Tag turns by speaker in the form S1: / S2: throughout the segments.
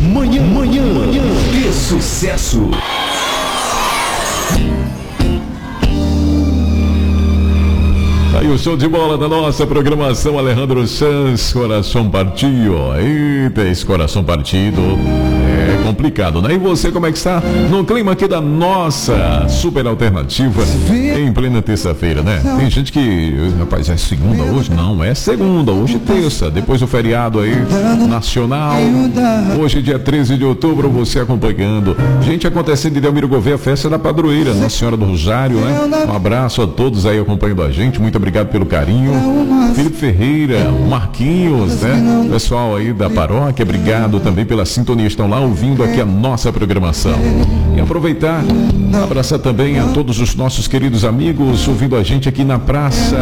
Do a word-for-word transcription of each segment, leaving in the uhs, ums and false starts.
S1: Manhã, manhã, manhã de sucesso. Aí o show de bola da nossa programação, Alejandro Sanz, coração partido. Eita, esse coração partido é complicado, né? E você, como é que está? No clima aqui da nossa super alternativa, em plena terça-feira, né? Tem gente que, rapaz, é segunda hoje? Não, é segunda, hoje é terça, depois do feriado aí, nacional. Hoje, dia treze de outubro, você acompanhando. Gente, acontecendo em Delmiro Gouveia, a festa da padroeira, Nossa Senhora do Rosário, né? Um abraço a todos aí acompanhando a gente, muito obrigado pelo carinho. Felipe Ferreira, Marquinhos, né? Pessoal aí da paróquia, obrigado também pela sintonia, estão lá ouvindo aqui a nossa programação. E aproveitar, abraçar também a todos os nossos queridos amigos ouvindo a gente aqui na praça.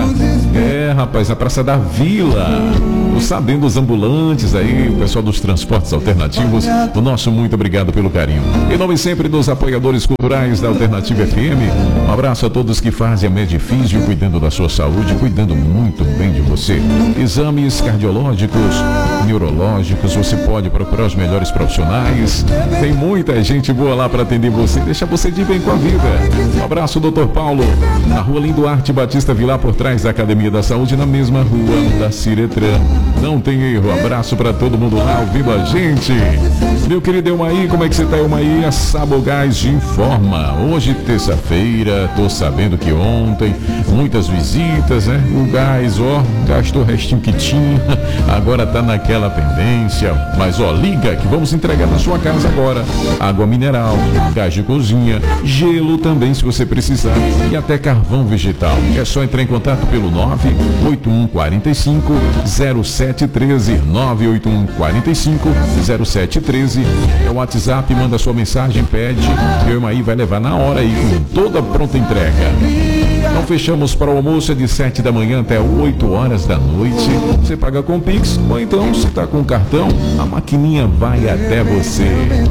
S1: É, rapaz, a Praça da Vila. O Sabendo os ambulantes aí, o pessoal dos transportes alternativos, o nosso muito obrigado pelo carinho. Em nome sempre dos apoiadores culturais da Alternativa F M, um abraço a todos que fazem a Medifísio, cuidando da sua saúde, cuidando muito bem de você. Exames cardiológicos, neurológicos, você pode procurar os melhores profissionais. Tem muita gente boa lá para atender você, deixa você de bem com a vida. Um abraço, doutor Paulo, na Rua Lindo Arte Batista Vilar, por trás da Academia da Saúde, na mesma rua da Ciretran. Não tem erro, abraço para todo mundo lá ouvindo a gente. Meu querido Elmaí, como é que você tá, Elmaí? A Sabogás informa. Hoje, terça-feira, tô sabendo que ontem, muitas visitas, né? O gás, ó, gastou o restinho que tinha, agora tá naquela pendência. Mas, ó, liga que vamos entregar na sua casa agora. Água mineral, gás de cozinha, gelo também, se você precisar, e até carvão vegetal. É só entrar em contato pelo nove oito um quatro cinco zero sete um três, nove oito um quatro cinco zero sete um três. É o WhatsApp, manda sua mensagem, pede, e o Emaí vai levar na hora aí, com toda pronta entrega. Então fechamos para o almoço, é de sete da manhã até oito horas da noite. Você paga com Pix, ou então, se está com cartão, a maquininha vai até você.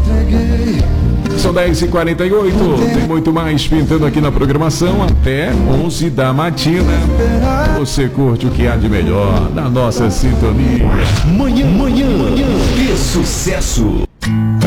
S1: São dez e quarenta e oito, tem muito mais pintando aqui na programação até onze da matina. Você curte o que há de melhor na nossa sintonia. Manhã, manhã, manhã de sucesso.